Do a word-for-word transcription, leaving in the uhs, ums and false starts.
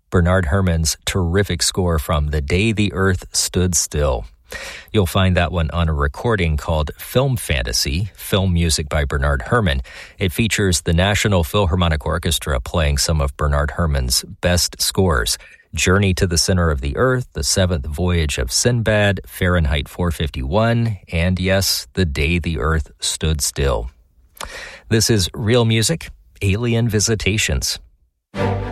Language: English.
Bernard Herrmann's terrific score from The Day the Earth Stood Still. You'll find that one on a recording called Film Fantasy, film music by Bernard Herrmann. It features the National Philharmonic Orchestra playing some of Bernard Herrmann's best scores. Journey to the Center of the Earth, The Seventh Voyage of Sinbad, Fahrenheit four fifty-one, and yes, The Day the Earth Stood Still. This is Real Music, Alien Visitations.